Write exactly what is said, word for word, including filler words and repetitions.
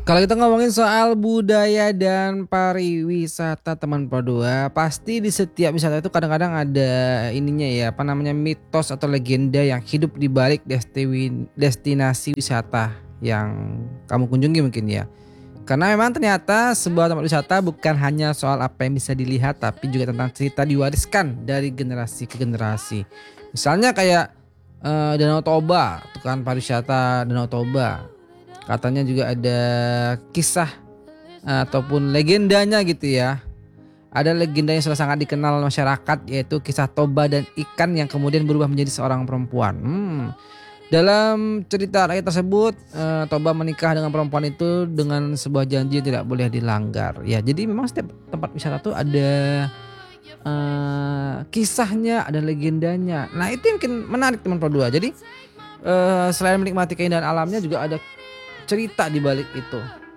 Kalau kita ngomongin soal budaya dan pariwisata teman Produa, pasti di setiap wisata itu kadang-kadang ada ininya ya, apa namanya, mitos atau legenda yang hidup di balik destiwi destinasi wisata yang kamu kunjungi mungkin ya. Karena memang ternyata sebuah tempat wisata bukan hanya soal apa yang bisa dilihat, tapi juga tentang cerita diwariskan dari generasi ke generasi. Misalnya kayak eh, Danau Toba, itu kan pariwisata Danau Toba. Katanya juga ada kisah eh, ataupun legendanya gitu ya. Ada legenda yang sudah sangat dikenal masyarakat, yaitu kisah Toba dan ikan yang kemudian berubah menjadi seorang perempuan. Hmm. Dalam cerita rakyat tersebut, eh, Toba menikah dengan perempuan itu dengan sebuah janji yang tidak boleh dilanggar. Ya, jadi memang setiap tempat wisata tuh ada eh, kisahnya, ada legendanya. Nah, itu yang mungkin menarik teman Pro dua. Jadi eh, selain menikmati keindahan alamnya juga ada cerita di balik itu.